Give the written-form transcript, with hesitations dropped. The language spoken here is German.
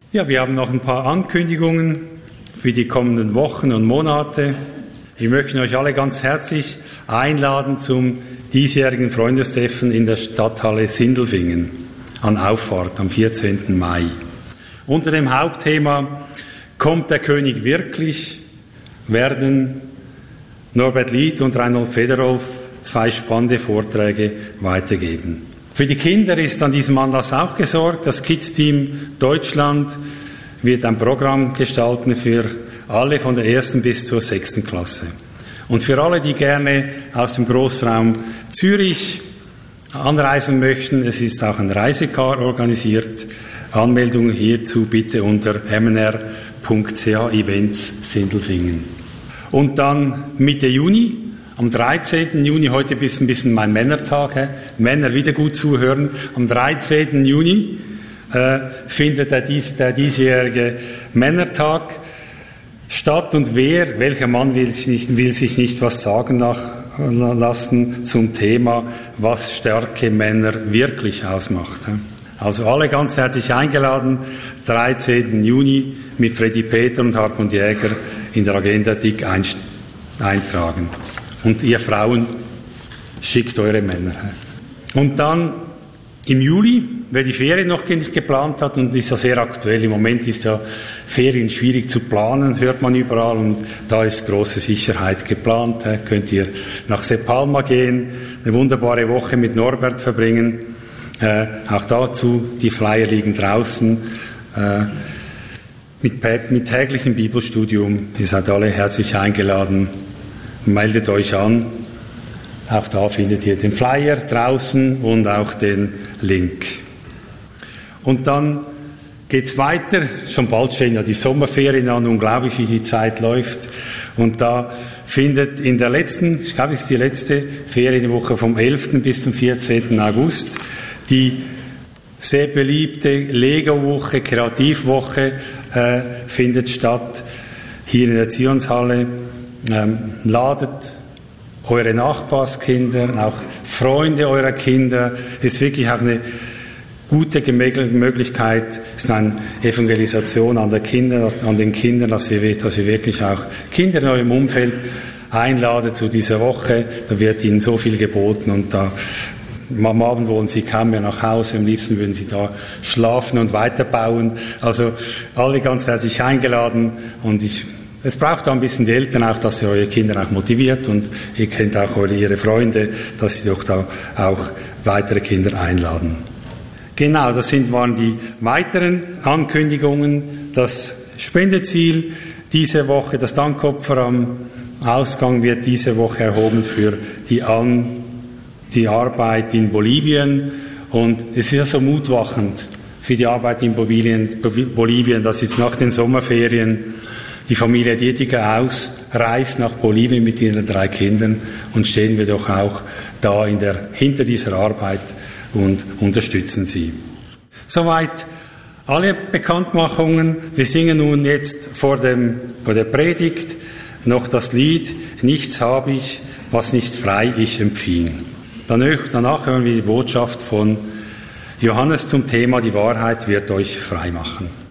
Ja, wir haben noch ein paar Ankündigungen für die kommenden Wochen und Monate. Wir möchten euch alle ganz herzlich einladen zum diesjährigen Freundestreffen in der Stadthalle Sindelfingen an Auffahrt am 14. Mai. Unter dem Hauptthema "Kommt der König wirklich?" werden Norbert Lied und Reinhold Federolf 2 spannende Vorträge weitergeben. Für die Kinder ist an diesem Anlass auch gesorgt. Das Kids-Team Deutschland wird ein Programm gestalten für alle von der 1. bis zur 6. Klasse. Und für alle, die gerne aus dem Großraum Zürich anreisen möchten, es ist auch ein Reisecar organisiert. Anmeldungen hierzu bitte unter mnr.ch-events Sindelfingen. Und dann Mitte Juni, am 13. Juni, heute ist ein bisschen mein Männertag, Männer wieder gut zuhören, am 13. Juni findet der diesjährige Männertag statt. Und welcher Mann will sich nicht was sagen lassen zum Thema, was starke Männer wirklich ausmacht. Also alle ganz herzlich eingeladen, 13. Juni mit Freddy Peter und Hartmut Jäger in der Agenda dick eintragen. Und ihr Frauen, schickt eure Männer. Und dann im Juli, wer die Ferien noch nicht geplant hat, und ist ja sehr aktuell, im Moment ist ja Ferien schwierig zu planen, hört man überall, und da ist große Sicherheit geplant. Könnt ihr nach Sepp Palma gehen, eine wunderbare Woche mit Norbert verbringen. Auch dazu, die Flyer liegen draußen. Mit täglichem Bibelstudium, ihr seid alle herzlich eingeladen. Meldet euch an. Auch da findet ihr den Flyer draußen und auch den Link. Und dann geht's weiter. Schon bald stehen ja die Sommerferien an. Unglaublich, wie die Zeit läuft. Und da findet in der letzten, ich glaube, es ist die letzte Ferienwoche vom 11. bis zum 14. August, die sehr beliebte Lego-Woche, Kreativwoche findet statt, hier in der Zionshalle. Ladet eure Nachbarskinder, auch Freunde eurer Kinder. Es ist wirklich auch eine gute Möglichkeit, es ist eine Evangelisation an den Kindern, dass ihr wirklich auch Kinder in eurem Umfeld einladet zu dieser Woche. Da wird ihnen so viel geboten, und da am Abend wollen sie kaum mehr nach Hause, am liebsten würden sie da schlafen und weiterbauen. Also alle ganz herzlich eingeladen, und es braucht auch ein bisschen die Eltern auch, dass ihr eure Kinder auch motiviert, und ihr kennt auch ihre Freunde, dass sie doch da auch weitere Kinder einladen. Genau, das waren die weiteren Ankündigungen. Das Spendeziel diese Woche, das Dankopfer am Ausgang wird diese Woche erhoben für die Arbeit in Bolivien, und es ist ja so mutmachend für die Arbeit in Bolivien, dass jetzt nach den Sommerferien die Familie Dietiger ausreist nach Bolivien mit ihren 3 Kindern, und stehen wir doch auch da hinter dieser Arbeit und unterstützen sie. Soweit alle Bekanntmachungen. Wir singen nun jetzt vor der Predigt noch das Lied "Nichts habe ich, was nicht frei ich empfing". Danach hören wir die Botschaft von Johannes zum Thema "Die Wahrheit wird euch frei machen".